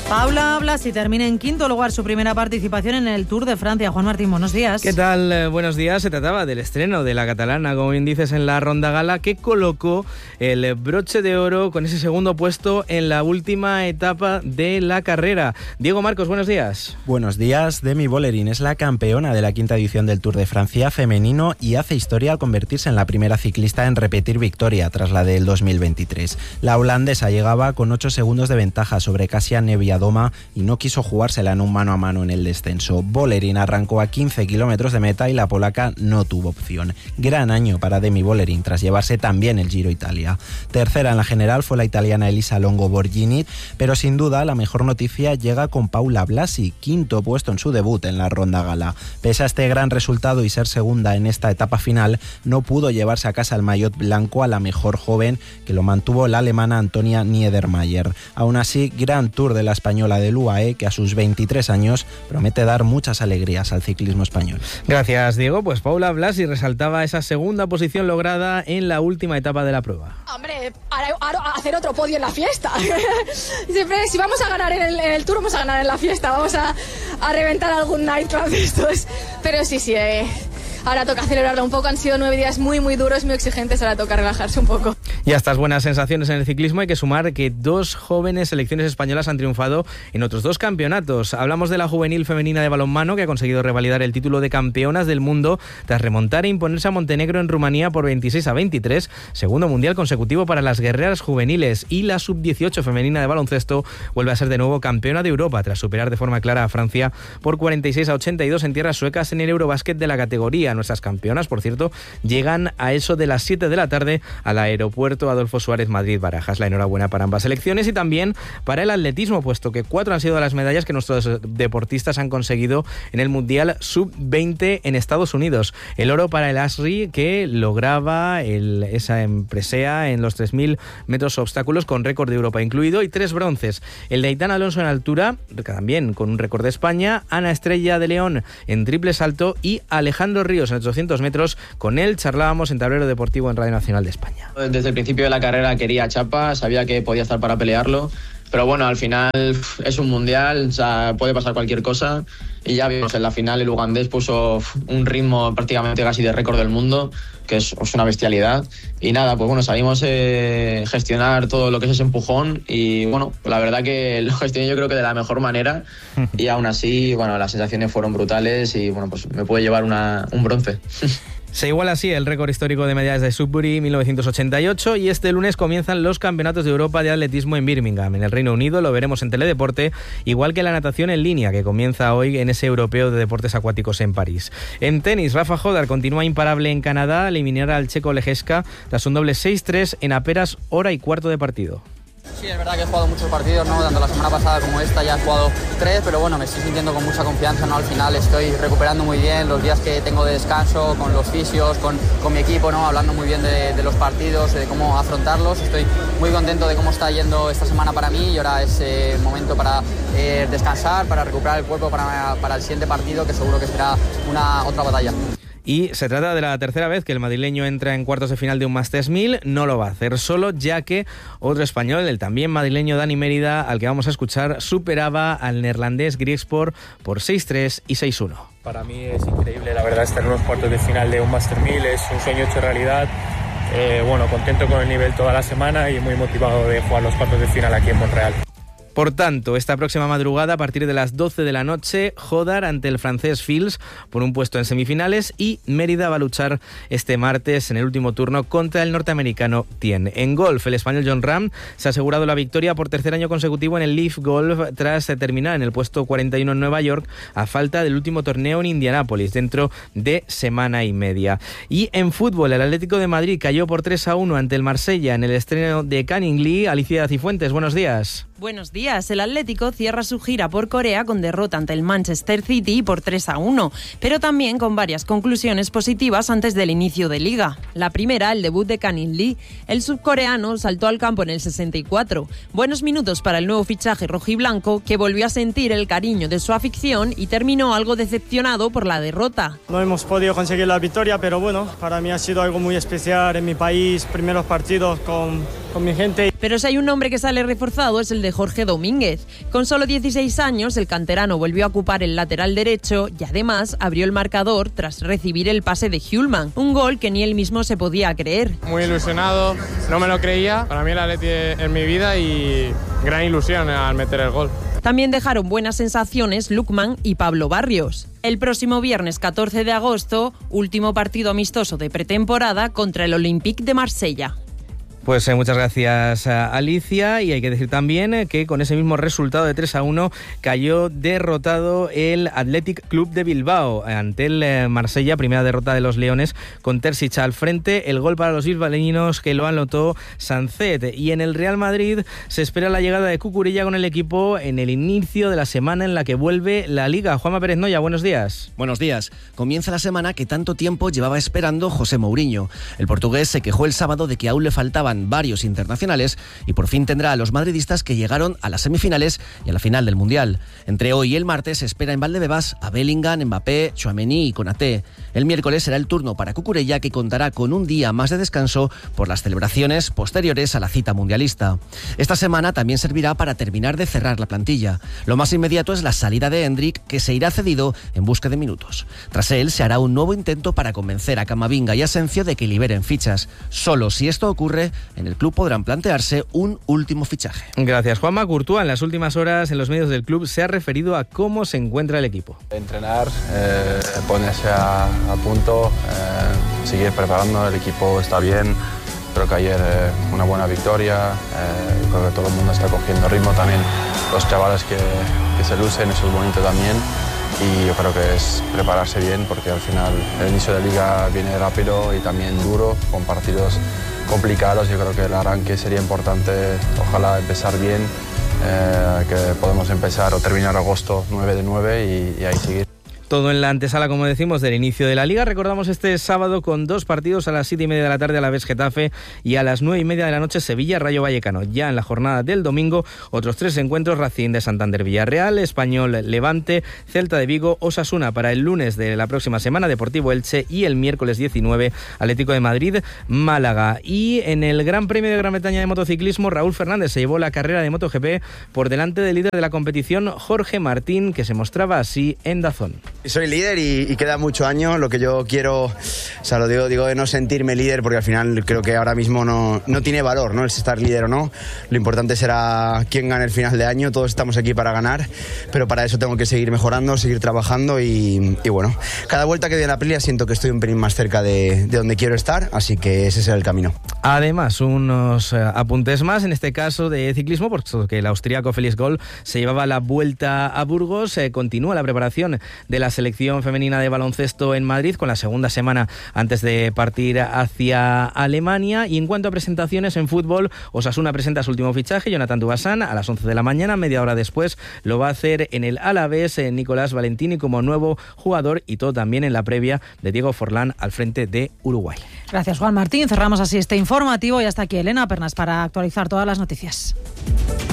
Paula Blasi termina en quinto lugar su primera participación en el Tour de Francia. Juan Martín, buenos días. ¿Qué tal? Buenos días. Se trataba del estreno de la catalana, como bien dices, en la ronda gala, que colocó el broche de oro con ese segundo puesto en la última etapa de la carrera. Diego Marcos, buenos días. Buenos días. Demi Vollering es la campeona de la quinta edición del Tour de Francia femenino y hace historia al convertirse en la primera ciclista en repetir victoria tras la del 2023. La holandesa llegaba con 8 segundos de ventaja sobre Kasia Niewiadoma y no quiso jugársela en un mano a mano en el descenso. Vollering arrancó a 15 kilómetros de meta y la polaca no tuvo opción. Gran año para Demi Vollering tras llevarse también el Giro Italia. Tercera en la general fue la italiana Elisa Longo Borghini, pero sin duda la mejor noticia llega con Paula Blasi, quinto puesto en su debut en la ronda gala. Pese a este gran resultado y ser segunda en esta etapa final, no pudo llevarse a casa el maillot blanco a la mejor joven, que lo mantuvo la alemana Antonia Niedermayer. Aún así, gran Tour de la española del UAE, que a sus 23 años promete dar muchas alegrías al ciclismo español. Gracias, Diego. Pues Paula Blasi resaltaba esa segunda posición lograda en la última etapa de la prueba. Hombre, hacer otro podio en la fiesta. Siempre, si vamos a ganar en el Tour, vamos a ganar en la fiesta. Vamos a reventar algún nightclub de estos. Pero sí, ahora toca celebrarlo un poco. Han sido 9 días muy, muy duros, muy exigentes. Ahora toca relajarse un poco. Y a estas buenas sensaciones en el ciclismo hay que sumar que 2 jóvenes selecciones españolas han triunfado en otros 2 campeonatos. Hablamos de la juvenil femenina de balonmano, que ha conseguido revalidar el título de campeonas del mundo tras remontar e imponerse a Montenegro en Rumanía por 26-23, segundo mundial consecutivo para las guerreras juveniles. Y la sub-18 femenina de baloncesto vuelve a ser de nuevo campeona de Europa tras superar de forma clara a Francia por 46-82 en tierras suecas en el Eurobásquet de la categoría. Nuestras campeonas, por cierto, llegan a eso de las 7 de la tarde al aeropuerto Adolfo Suárez Madrid-Barajas. La enhorabuena para ambas selecciones y también para el atletismo, puesto que 4 han sido las medallas que nuestros deportistas han conseguido en el Mundial Sub-20 en Estados Unidos. El oro para el ASRI, que lograba esa presea en los 3.000 metros obstáculos con récord de Europa incluido, y 3 bronces. El de Aitana Alonso en altura, también con un récord de España, Ana Estrella de León en triple salto y Alejandro Ríos en 800 metros. Con él charlábamos en Tablero Deportivo en Radio Nacional de España. Desde el principio de la carrera quería chapa, sabía que podía estar para pelearlo, pero bueno, al final es un mundial, o sea, puede pasar cualquier cosa, y ya vimos en la final el ugandés puso un ritmo prácticamente casi de récord del mundo, que es una bestialidad, y nada, pues bueno, sabíamos gestionar todo lo que es ese empujón, y bueno, la verdad que lo gestioné yo creo que de la mejor manera, y aún así, bueno, las sensaciones fueron brutales, y bueno, pues me puede llevar un bronce. Se iguala así el récord histórico de medallas de Sudbury 1988 y este lunes comienzan los Campeonatos de Europa de Atletismo en Birmingham, en el Reino Unido. Lo veremos en Teledeporte, igual que la natación en línea, que comienza hoy en ese Europeo de Deportes Acuáticos en París. En tenis, Rafa Jodar continúa imparable en Canadá, eliminar al checo Lejeska tras un doble 6-3 en apenas hora y cuarto de partido. Sí, es verdad que he jugado muchos partidos, ¿no? Tanto la semana pasada como esta ya he jugado 3, pero bueno, me estoy sintiendo con mucha confianza, ¿no? Al final estoy recuperando muy bien los días que tengo de descanso, con los fisios, con mi equipo, ¿no? Hablando muy bien de los partidos, de cómo afrontarlos. Estoy muy contento de cómo está yendo esta semana para mí y ahora es momento para descansar, para recuperar el cuerpo para el siguiente partido, que seguro que será otra batalla. Y se trata de la tercera vez que el madrileño entra en cuartos de final de un Masters 1000. No lo va a hacer solo, ya que otro español, el también madrileño Dani Mérida, al que vamos a escuchar, superaba al neerlandés Griekspoor por 6-3 y 6-1. Para mí es increíble, la verdad, estar en los cuartos de final de un Masters 1000 es un sueño hecho realidad. Bueno, contento con el nivel toda la semana y muy motivado de jugar los cuartos de final aquí en Montreal. Por tanto, esta próxima madrugada, a partir de las 12 de la noche, Jodar ante el francés Fils por un puesto en semifinales y Mérida va a luchar este martes en el último turno contra el norteamericano Tien. En golf, el español Jon Rahm se ha asegurado la victoria por tercer año consecutivo en el Leaf Golf tras terminar en el puesto 41 en Nueva York a falta del último torneo en Indianápolis dentro de semana y media. Y en fútbol, el Atlético de Madrid cayó por 3-1 ante el Marsella en el estreno de Canning Lee. Alicia Cifuentes, buenos días. Buenos días. El Atlético cierra su gira por Corea con derrota ante el Manchester City por 3-1, pero también con varias conclusiones positivas antes del inicio de Liga. La primera, el debut de Canning Lee. El subcoreano saltó al campo en el 64. Buenos minutos para el nuevo fichaje rojiblanco, que volvió a sentir el cariño de su afición y terminó algo decepcionado por la derrota. No hemos podido conseguir la victoria, pero bueno, para mí ha sido algo muy especial en mi país. Primeros partidos con con mi gente. Pero si hay un nombre que sale reforzado es el de Jorge Domínguez. Con solo 16 años, el canterano volvió a ocupar el lateral derecho y además abrió el marcador tras recibir el pase de Hjulmand, un gol que ni él mismo se podía creer. Muy ilusionado, no me lo creía. Para mí el Atleti es mi vida y gran ilusión al meter el gol. También dejaron buenas sensaciones Lukman y Pablo Barrios. El próximo viernes 14 de agosto, último partido amistoso de pretemporada contra el Olympique de Marsella. Pues muchas gracias, Alicia, y hay que decir también que con ese mismo resultado de 3-1 cayó derrotado el Athletic Club de Bilbao ante el Marsella, primera derrota de los Leones con Terzic al frente, el gol para los bilbaínos que lo anotó Sancet, y en el Real Madrid se espera la llegada de Cucurella con el equipo en el inicio de la semana en la que vuelve la Liga. Juanma Pérez Noya, buenos días. Buenos días. Comienza la semana que tanto tiempo llevaba esperando José Mourinho. El portugués se quejó el sábado de que aún le faltaban varios internacionales y por fin tendrá a los madridistas que llegaron a las semifinales y a la final del Mundial. Entre hoy y el martes se espera en Valdebebas a Bellingham, Mbappé, Tchouaméni y Konaté. El miércoles será el turno para Cucurella, que contará con un día más de descanso por las celebraciones posteriores a la cita mundialista. Esta semana también servirá para terminar de cerrar la plantilla. Lo más inmediato es la salida de Endrick, que se irá cedido en busca de minutos. Tras él se hará un nuevo intento para convencer a Camavinga y Asencio de que liberen fichas. Solo si esto ocurre, en el club podrán plantearse un último fichaje. Gracias, Juanma. Courtois en las últimas horas en los medios del club se ha referido a cómo se encuentra el equipo. Entrenar, ponerse a punto, seguir preparando, el equipo está bien. Creo que ayer una buena victoria, creo que todo el mundo está cogiendo ritmo también, los chavales que se lucen, eso es bonito también. Y yo creo que es prepararse bien porque al final el inicio de liga viene rápido y también duro, con partidos complicados. Yo creo que el arranque sería importante, ojalá empezar bien, que podemos empezar o terminar agosto 9 de 9 y ahí seguir. Todo en la antesala, como decimos, del inicio de la Liga. Recordamos este sábado con 2 partidos a las 7:30 de la tarde, Alavés Getafe, y a las 9:30 de la noche Sevilla Rayo Vallecano. Ya en la jornada del domingo, otros 3 encuentros: Racing de Santander Villarreal, Español Levante, Celta de Vigo, Osasuna para el lunes de la próxima semana, Deportivo Elche, y el miércoles 19 Atlético de Madrid Málaga. Y en el Gran Premio de Gran Bretaña de motociclismo, Raúl Fernández se llevó la carrera de MotoGP por delante del líder de la competición, Jorge Martín, que se mostraba así en DAZN. Soy líder y queda mucho año. Lo que yo quiero, o sea, lo digo de no sentirme líder, porque al final creo que ahora mismo no tiene valor, ¿no?, el estar líder o no. Lo importante será quién gane el final de año. Todos estamos aquí para ganar, pero para eso tengo que seguir mejorando, seguir trabajando y bueno, cada vuelta que doy en la Aprilia siento que estoy un pelín más cerca de donde quiero estar, así que ese será el camino. Además, unos apuntes más, en este caso de ciclismo, porque el austríaco Felix Gall se llevaba la vuelta a Burgos. Continúa la preparación de la selección femenina de baloncesto en Madrid, con la segunda semana antes de partir hacia Alemania. Y en cuanto a presentaciones en fútbol, Osasuna presenta su último fichaje, Jonathan Dubasán, a las 11 de la mañana. Media hora después lo va a hacer en el Alavés Nicolás Valentini como nuevo jugador, y todo también en la previa de Diego Forlán al frente de Uruguay. Gracias, Juan Martín. Cerramos así este informativo y hasta aquí Elena Pernas para actualizar todas las noticias.